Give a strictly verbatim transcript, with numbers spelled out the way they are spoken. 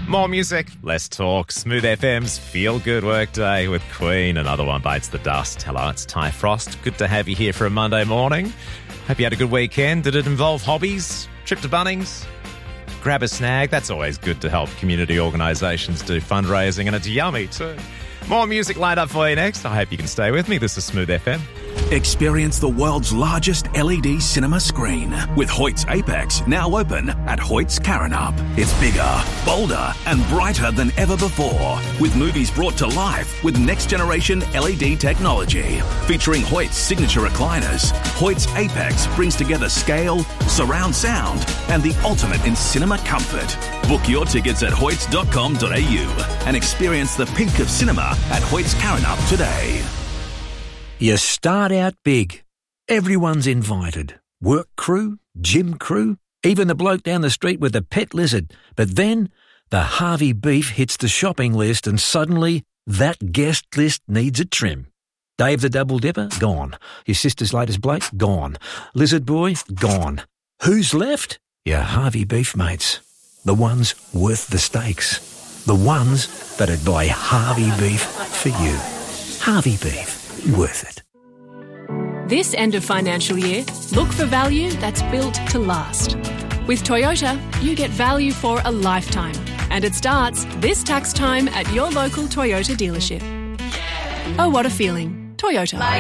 More music, less talk. Smooth F M's Feel Good Workday with Queen. Another one bites the dust. Hello, it's Ty Frost. Good to have you here for a Monday morning. Hope you had a good weekend. Did it involve hobbies? Trip to Bunnings? Grab a snag? That's always good to help community organisations do fundraising, and it's yummy too. More music lined up for you next. I hope you can stay with me. This is Smooth F M. Experience the world's largest L E D cinema screen with Hoyt's Apex, now open at Hoyt's Karrinyup. It's bigger, bolder and brighter than ever before, with movies brought to life with next-generation L E D technology. Featuring Hoyt's signature recliners, Hoyt's Apex brings together scale, surround sound and the ultimate in cinema comfort. Book your tickets at hoyts dot com dot a u and experience the peak of cinema at Hoyt's Karrinyup today. You start out big. Everyone's invited. Work crew, gym crew, even the bloke down the street with the pet lizard. But then the Harvey beef hits the shopping list and suddenly that guest list needs a trim. Dave the Double Dipper? Gone. Your sister's latest Blake? Gone. Lizard Boy? Gone. Who's left? Your Harvey beef mates. The ones worth the stakes. The ones that'd buy Harvey beef for you. Harvey beef. Worth it. This end of financial year, look for value that's built to last. With Toyota, you get value for a lifetime, and it starts this tax time at your local Toyota dealership. Oh, what a feeling. Toyota.